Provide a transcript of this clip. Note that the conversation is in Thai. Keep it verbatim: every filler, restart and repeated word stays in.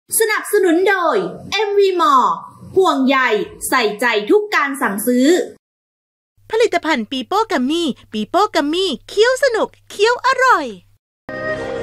สนับสนุนโดย เอ็ม วี Mall ห่วงใยใส่ใจทุกการสั่งซื้อผลิตภัณฑ์ปีโป้กัมมี่ปีโป้กัมมี่เคี้ยวสนุกเคี้ยวอร่อย